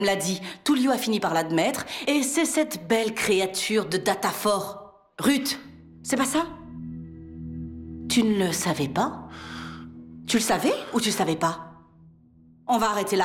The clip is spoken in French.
l'a dit, Tullio a fini par l'admettre, et c'est cette belle créature de Datafor. Ruth, c'est pas ça? Tu ne le savais pas? Tu le savais ou tu le savais pas? On va arrêter là.